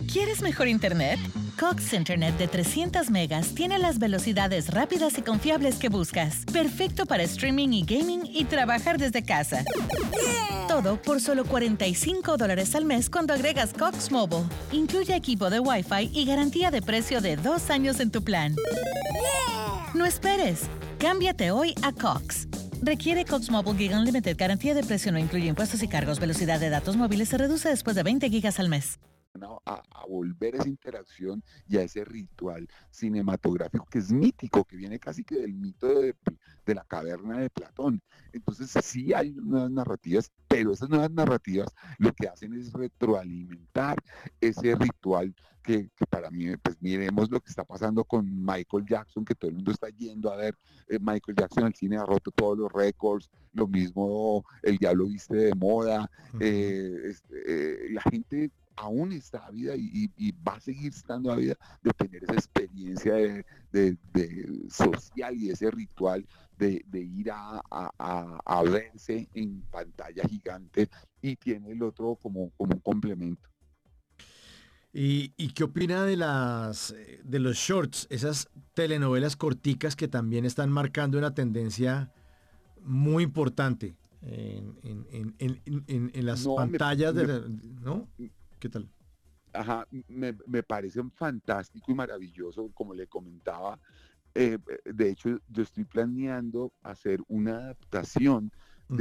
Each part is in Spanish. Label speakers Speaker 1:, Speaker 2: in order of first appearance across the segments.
Speaker 1: ¿Quieres mejor internet? Cox Internet de 300 megas tiene las velocidades rápidas y confiables que buscas. Perfecto para streaming y gaming y trabajar desde casa. Todo por solo $45 al mes cuando agregas Cox Mobile. Incluye equipo de Wi-Fi y garantía de precio de 2 años en tu plan. No esperes. Cámbiate hoy a Cox. Requiere Cox Mobile Gig Unlimited. Garantía de precio no incluye impuestos y cargos. Velocidad de datos móviles se reduce después de 20 gigas al mes.
Speaker 2: A volver esa interacción y a ese ritual cinematográfico que es mítico, que viene casi que del mito de la caverna de Platón. Entonces sí hay nuevas narrativas, pero esas nuevas narrativas lo que hacen es retroalimentar ese ritual que para mí, pues miremos lo que está pasando con Michael Jackson, que todo el mundo está yendo a ver Michael Jackson al cine, ha roto todos los récords, lo mismo El Diablo Viste de Moda, la gente aún está ávida y va a seguir estando ávida de tener esa experiencia de social y ese ritual de ir a verse en pantalla gigante, y tiene el otro como un complemento.
Speaker 3: ¿Y qué opina de los shorts, esas telenovelas corticas que también están marcando una tendencia muy importante en las pantallas ¿no? ¿Qué tal?
Speaker 2: Ajá, me parece fantástico y maravilloso, como le comentaba. De hecho, yo estoy planeando hacer una adaptación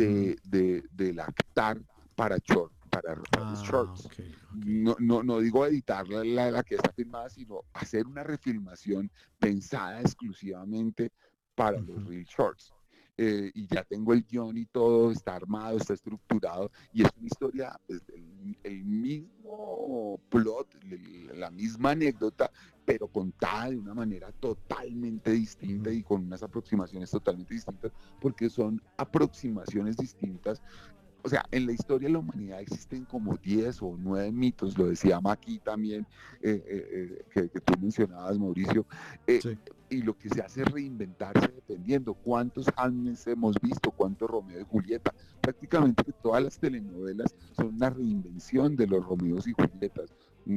Speaker 2: del Actar para short, para los shorts.
Speaker 3: Okay.
Speaker 2: No digo editar la que está filmada, sino hacer una refilmación pensada exclusivamente para los Reel Shorts. Y ya tengo el guión y todo, está armado, está estructurado, y es una historia, pues, el mismo plot, la misma anécdota, pero contada de una manera totalmente distinta y con unas aproximaciones totalmente distintas, porque son aproximaciones distintas. O sea, en la historia de la humanidad existen como 10 o 9 mitos, lo decía Maki también, que tú mencionabas, Mauricio,
Speaker 3: Sí.
Speaker 2: y lo que se hace es reinventarse dependiendo cuántos Hamlets hemos visto, cuántos Romeo y Julieta. Prácticamente que todas las telenovelas son una reinvención de los Romeos y Julietas,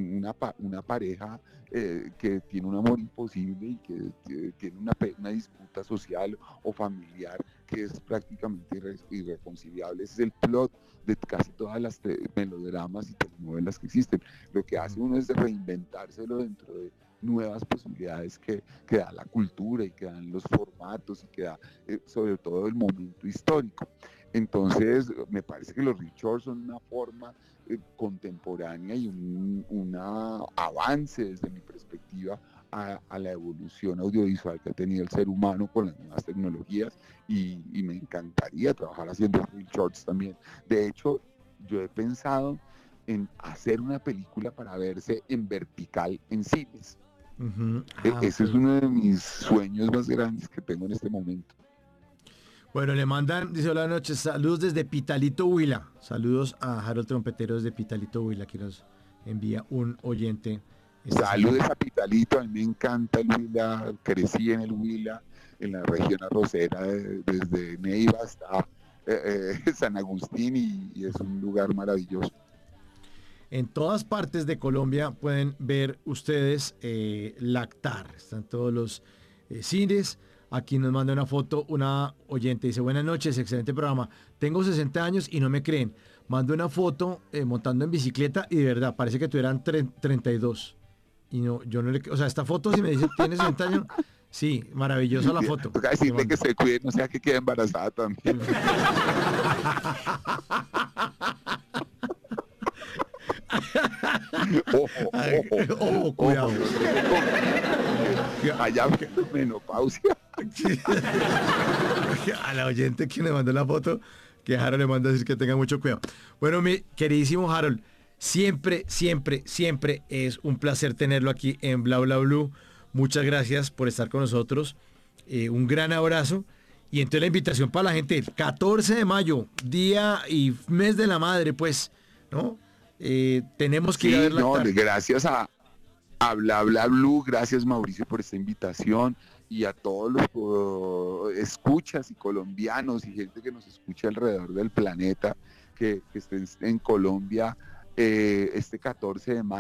Speaker 2: una pareja que tiene un amor imposible y que tiene una disputa social o familiar que es prácticamente irreconciliable. Ese es el plot de casi todas las melodramas y telenovelas que existen. Lo que hace uno es reinventárselo dentro de nuevas posibilidades que da la cultura y que dan los formatos y que da sobre todo el momento histórico. Entonces me parece que los Reel Shorts son una forma contemporánea y un avance desde mi perspectiva a la evolución audiovisual que ha tenido el ser humano con las nuevas tecnologías, y me encantaría trabajar haciendo Reel Shorts también. De hecho, yo he pensado en hacer una película para verse en vertical en cines. Ese es uno de mis sueños más grandes que tengo en este momento.
Speaker 3: Bueno, le mandan, dice, hola noches, saludos desde Pitalito, Huila. Saludos a Harold Trompetero desde Pitalito, Huila, que nos envía un oyente.
Speaker 2: Saludos a Pitalito, a mí me encanta el Huila, crecí en el Huila, en la región arrocera, desde Neiva hasta San Agustín, y es un lugar maravilloso.
Speaker 3: En todas partes de Colombia pueden ver ustedes Lactar. Están todos los cines. Aquí nos manda una foto una oyente. Dice, buenas noches, excelente programa. Tengo 60 años y no me creen. Mando una foto montando en bicicleta y de verdad, parece que tuvieran 32. Y no, yo no le... O sea, esta foto, si me dice, ¿tienes 60 años? Sí, maravillosa la foto.
Speaker 2: Toca decirle que se cuide, no sea que quede embarazada también.
Speaker 3: Ojo, cuidado.
Speaker 2: Allá menopausia.
Speaker 3: A la oyente que le mandó la foto, que Harold le manda a decir que tenga mucho cuidado. Bueno, mi queridísimo Harold, siempre es un placer tenerlo aquí en Bla Bla Blue. Muchas gracias por estar con nosotros. Un gran abrazo. Y entonces la invitación para la gente, 14 de mayo, día y mes de la madre, pues, ¿no? Tenemos que ir a ver la tarde.
Speaker 2: Gracias a Bla Bla Blue, gracias Mauricio por esta invitación, y a todos los escuchas y colombianos y gente que nos escucha alrededor del planeta, que estén en Colombia este 14 de mayo.